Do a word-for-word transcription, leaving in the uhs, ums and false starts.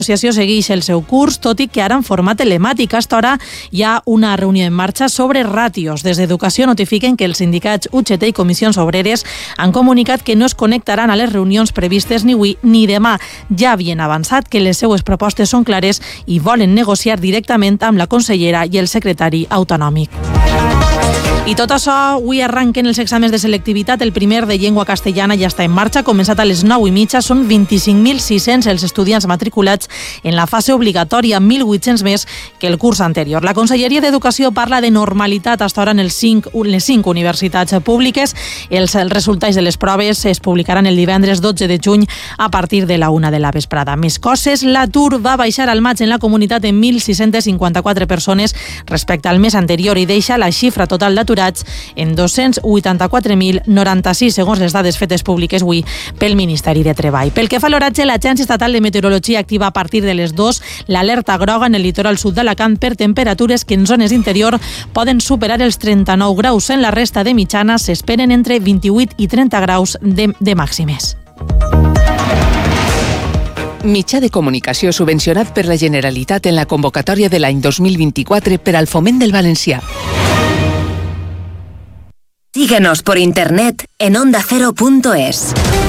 L'associació segueix el seu curs, tot i que ara en format telemàtic. A esta hora hi ha una reunió en marxa sobre ràtios. Des d'Educació notifiquen que els sindicats U G T i Comissions Obreres han comunicat que no es connectaran a les reunions previstes ni avui ni demà. Ja havien avançat que les seues propostes són clares i volen negociar directament amb la consellera i el secretari autonòmic. I tot això, avui arranquen els exàmens de selectivitat. El primer de llengua castellana ja està en marxa, ha començat a les nou i mitja. Són vint-i-cinc mil sis-cents els estudiants matriculats en la fase obligatòria, mil vuit-cents més que el curs anterior. La Conselleria d'Educació parla de normalitat hasta ara en els cinc, les cinc universitats públiques. Els resultats de les proves es publicaran el divendres dotze de juny a partir de la una de la vesprada. Més coses, l'atur va baixar al maig en la comunitat en mil sis-cents cinquanta-quatre persones respecte al mes anterior i deixa la xifra total d'aturats en dos-cents vuitanta-quatre mil noranta-sis, segons les dades fetes públiques avui pel Ministeri de Treball. Pel que fa a l'oratge, l'Agència Estatal de Meteorologia activa a partir de les dues l'alerta groga en el litoral sud d'Alacant per temperatures que en zones interior poden superar els trenta-nou graus. En la resta de mitjana s'esperen entre vint-i-vuit i trenta graus de, de màximes. Mitjà de comunicació subvencionat per la Generalitat en la convocatòria de l'any dos mil vint-i-quatre per al foment del valencià. Síguenos por internet en onda cero punto es.